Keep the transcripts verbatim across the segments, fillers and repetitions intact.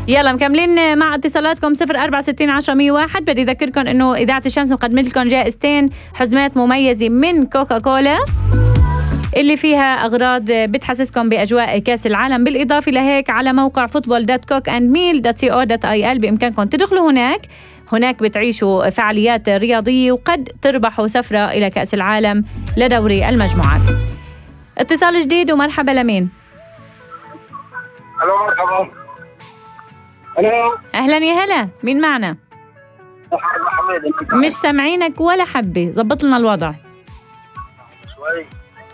يلا مكملين مع اتصالاتكم صفر أربعة ستين عشرة مية وواحد. بدي أذكركم إنه إذاعة الشمس مقدمت لكم جائزتين حزمات مميزة من كوكا كولا اللي فيها أغراض بتحسسكم بأجواء كأس العالم. بالإضافة لهيك على موقع فوتبول دوت كوك أند ميل دوت سي أو دوت آي إل بإمكانكم تدخلوا هناك هناك بتعيشوا فعاليات رياضية وقد تربحوا سفرة إلى كأس العالم لدوري المجموعات. اتصال جديد ومرحبا لمين؟ الو مرحبا. الو أهلا يا هلا، مين معنا؟ حميد. مش سامعينك ولا حبة، زبط لنا الوضع شوي.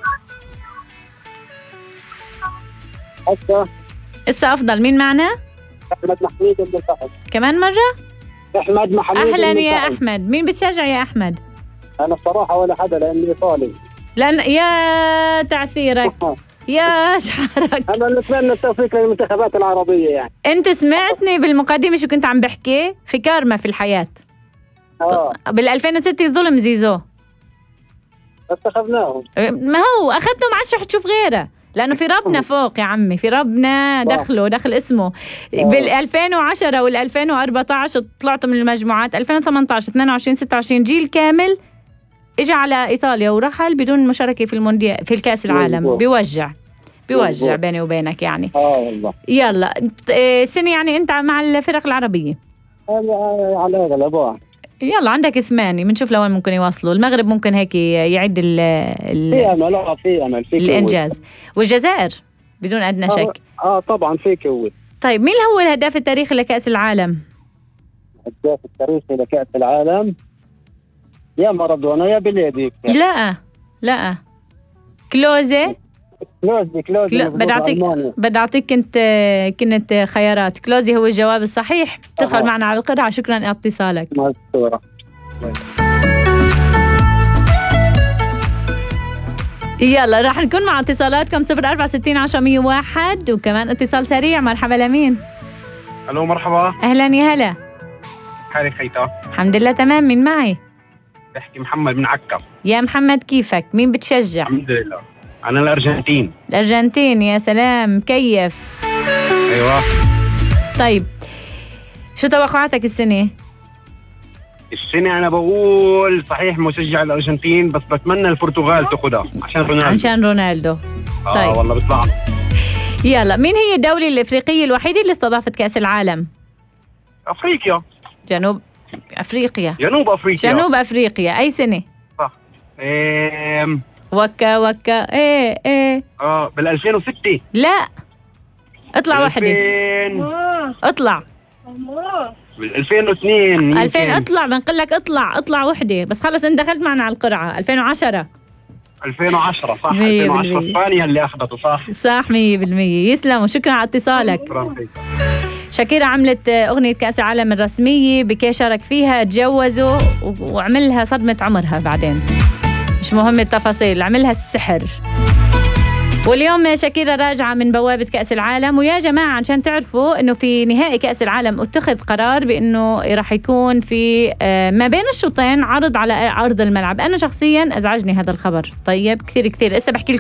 هسه إسا أفضل. مين معنا؟ أحمد محمود من الفحص. كمان مرة؟ أحمد محمود. أهلا يا أحمد، مين بتشجع يا أحمد؟ أنا الصراحة ولا حدا لأني إيطالي. لأن يا تعثيرك يا شعرك. أنا نتمنى التوفيق للمنتخبات العربية يعني. أنت سمعتني بالمقدمة شو كنت عم بحكي؟ في كارما في الحياة. آه. بال ألفين وستة ظلم زيزو. اتخذناهم. ما هو أخذته ما عادش رح تشوف غيره. لأنه في ربنا فوق يا عمي، في ربنا دخله دخل اسمه. بال ألفين وعشرة وال ألفين وأربعة عشر طلعتوا من المجموعات. ألفين وثمانية عشر اثنين وعشرين ستة وعشرين جيل كامل اجى على إيطاليا ورحل بدون مشاركة في المونديال في الكأس العالم. بيوجع بيوجع بيني وبينك يعني. اه والله. يلا سنة يعني أنت مع الفرق العربية على غلبة. يلا عندك ثمانية، بنشوف لوين ممكن يوصلوا. المغرب ممكن هيك يعد ال في امل. اه في امل في الانجاز. والجزائر بدون ادنى شك. اه, آه طبعا في كويت. طيب مين هو الهداف التاريخي لكأس العالم؟ الهداف التاريخي لكأس العالم يا مارادونا يا بيليه. لا لا كلوزي. كلوزي كلوزي. بدي اعطيك بدي اعطيك كنت كنت خيارات. كلوزي هو الجواب الصحيح. تدخل آه. معنا على القرعة. شكرا لاتصالك. مشكورة. يلا راح نكون مع اتصالاتكم صفر أربعة ستين عشرة مية وواحد وكمان اتصال سريع. مرحبا لمين؟ الو مرحبا. اهلا يا هلا. حالي خيتا؟ الحمد لله تمام. مين معي؟ بحكي محمد من عكا. يا محمد كيفك؟ مين بتشجع؟ الحمد لله انا الارجنتين. الارجنتين يا سلام. كيف؟ ايوه. طيب شو توقعاتك السنة؟ السنة أنا بقول صحيح مشجع الأرجنتين بس بتمنى البرتغال تاخدها عشان رونالدو. عشان رونالدو. آه طيب والله بيطلع. يلا مين هي الدولة الإفريقية الوحيدة اللي استضافت كأس العالم؟ أفريقيا. جنوب أفريقيا. جنوب أفريقيا. جنوب أفريقيا. أي سنة؟ صح. إيه... وكا وكا إيه إيه آه بال ألفين وستة. لا اطلع واحدة. ألفين. اطلع. بال ألفين واثنين. ألفين. اطلع بنقول لك اطلع اطلع وحده بس. خلص انت دخلت معنا على القرعه. ألفين وعشرة. ألفين وعشرة صح. ألفين وعشرة اسبانيا اللي اخذته صح. صح مية بالمية. يسلموا. شكرا على اتصالك. شاكيرا عملت اغنيه كاس العالم الرسميه. بكي شارك فيها. تجوزوا وعملها صدمه عمرها. بعدين مش مهم التفاصيل. عملها السحر. واليوم شاكيرا راجعة من بوابة كأس العالم. ويا جماعة عشان تعرفوا انه في نهائي كأس العالم اتخذ قرار بانه راح يكون في ما بين الشوطين عرض على ارض الملعب. انا شخصيا ازعجني هذا الخبر. طيب كثير كثير. لسه بحكي